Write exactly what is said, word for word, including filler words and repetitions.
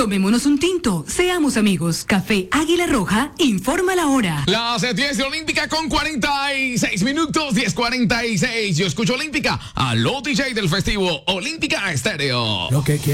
Tomémonos un tinto, seamos amigos. Café Águila Roja, informa la hora. Las diez de Olímpica con cuarenta y seis minutos, diez cuarenta y seis. Yo escucho Olímpica, a lo D J del festivo Olímpica Estéreo. Lo que